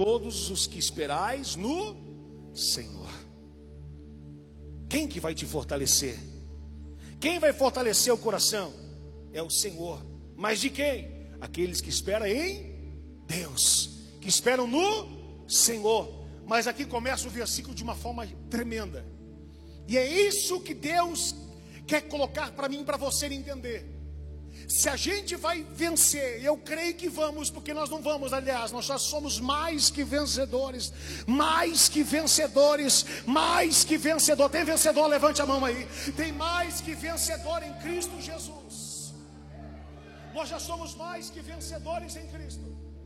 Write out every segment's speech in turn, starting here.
todos os que esperais no Senhor. Quem que vai te fortalecer? Quem vai fortalecer o coração? É o Senhor. Mas de quem? Aqueles que esperam em Deus, que esperam no Senhor. Mas aqui começa o versículo de uma forma tremenda. E é isso que Deus quer colocar para mim e para você entender. Se a gente vai vencer, eu creio que vamos, porque nós não vamos, aliás, nós já somos mais que vencedores. Mais que vencedores, mais que vencedor. Tem vencedor? Levante a mão aí. Tem mais que vencedor em Cristo Jesus. Nós já somos mais que vencedores em Cristo.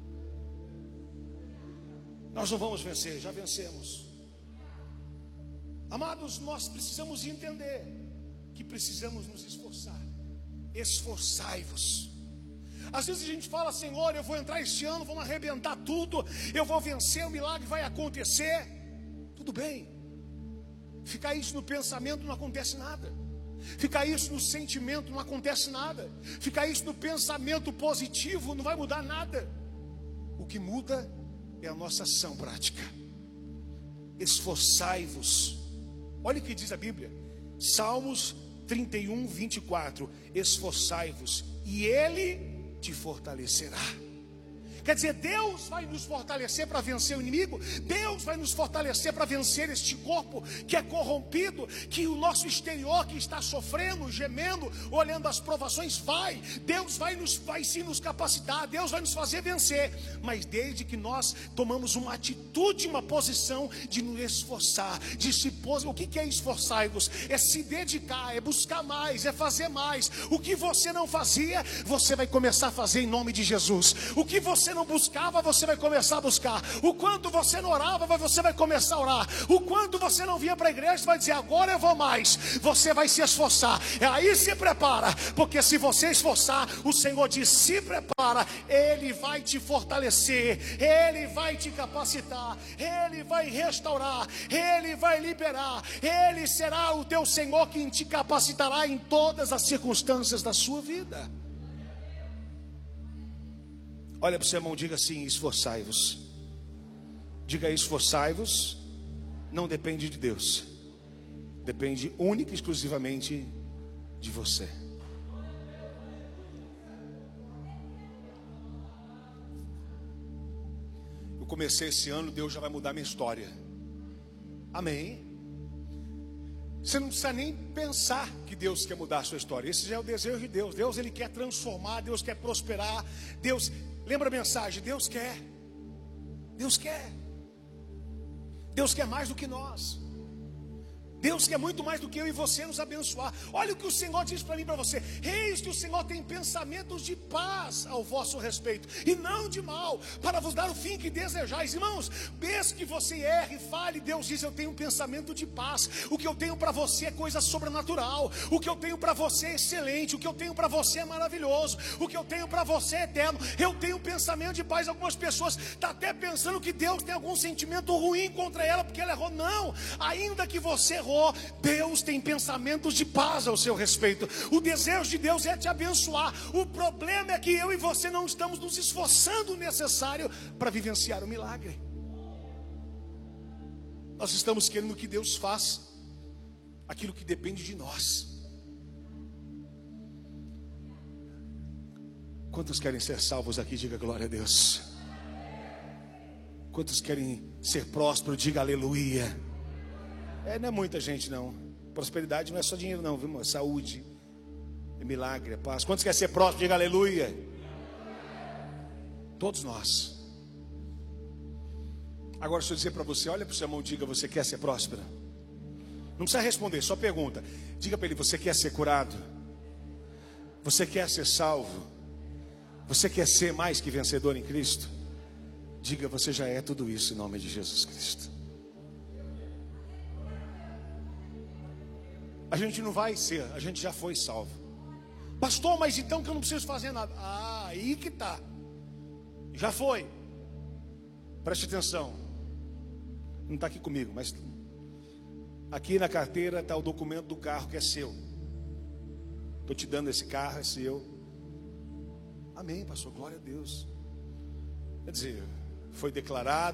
Nós não vamos vencer, já vencemos. Amados, nós precisamos entender que precisamos nos esforçar. Esforçai-vos. Às vezes a gente fala: Senhor, eu vou entrar este ano, vamos arrebentar tudo, eu vou vencer, o milagre vai acontecer. Tudo bem. Ficar isso no pensamento não acontece nada. Ficar isso no sentimento não acontece nada. Ficar isso no pensamento positivo não vai mudar nada. O que muda é a nossa ação prática. Esforçai-vos. Olha o que diz a Bíblia, Salmos 31, 24: esforçai-vos e Ele te fortalecerá. Quer dizer, Deus vai nos fortalecer para vencer o inimigo. Deus vai nos fortalecer para vencer este corpo que é corrompido, que o nosso exterior que está sofrendo, gemendo, olhando as provações. Deus vai sim nos capacitar. Deus vai nos fazer vencer. Mas desde que nós tomamos uma atitude, uma posição de nos esforçar, de se pôr. O que é esforçar-vos? É se dedicar, é buscar mais, é fazer mais. O que você não fazia, você vai começar a fazer em nome de Jesus. O que você não buscava, você vai começar a buscar. O quanto você não orava, você vai começar a orar. O quanto você não vinha para a igreja, você vai dizer: agora eu vou mais. Você vai se esforçar. Aí se prepara, porque se você esforçar, o Senhor diz: se prepara. Ele vai te fortalecer, Ele vai te capacitar, Ele vai restaurar, Ele vai liberar. Ele será o teu Senhor que te capacitará em todas as circunstâncias da sua vida. Olha para o seu irmão, diga assim: esforçai-vos. Diga: esforçai-vos. Não depende de Deus, depende única e exclusivamente de você. Eu comecei esse ano, Deus já vai mudar minha história. Amém. Você não precisa nem pensar que Deus quer mudar a sua história. Esse já é o desejo de Deus. Deus, Ele quer transformar, Deus quer prosperar. Deus, lembra a mensagem? Deus quer. Deus quer. Deus quer mais do que nós. Deus quer muito mais do que eu e você nos abençoar. Olha o que o Senhor diz para mim e para você: eis que o Senhor tem pensamentos de paz ao vosso respeito, e não de mal, para vos dar o fim que desejais. Irmãos, desde que você erre, fale, Deus diz: eu tenho um pensamento de paz. O que eu tenho para você é coisa sobrenatural. O que eu tenho para você é excelente. O que eu tenho para você é maravilhoso. O que eu tenho para você é eterno. Eu tenho um pensamento de paz. Algumas pessoas estão até pensando que Deus tem algum sentimento ruim contra ela porque ela errou. Não, ainda que você errou, Deus tem pensamentos de paz ao seu respeito. O desejo de Deus é te abençoar. O problema é que eu e você não estamos nos esforçando o necessário para vivenciar o milagre. Nós estamos querendo que Deus faça aquilo que depende de nós. Quantos querem ser salvos aqui? Diga glória a Deus. Quantos querem ser prósperos? Diga aleluia. Não é muita gente não. Prosperidade não é só dinheiro não, viu? É saúde, é milagre, é paz. Quantos querem ser prósperos? Diga aleluia. Todos nós. Agora deixa eu dizer para você, olha para o seu irmão, diga: você quer ser próspero? Não precisa responder, só pergunta. Diga para ele: você quer ser curado? Você quer ser salvo? Você quer ser mais que vencedor em Cristo? Diga: você já é tudo isso em nome de Jesus Cristo. A gente não vai ser, a gente já foi salvo. Pastor, mas então que eu não preciso fazer nada. Aí que tá. Já foi. Preste atenção. Não está aqui comigo, mas aqui na carteira está o documento do carro que é seu. Estou te dando esse carro, é seu. Amém, pastor, glória a Deus. Quer dizer, foi declarado.